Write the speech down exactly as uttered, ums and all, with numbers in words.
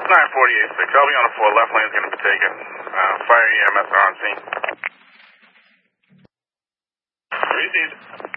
nine forty-eight six. I'll be on the floor. Left lane's going to be taken. Uh, fire E M S are on scene. Received.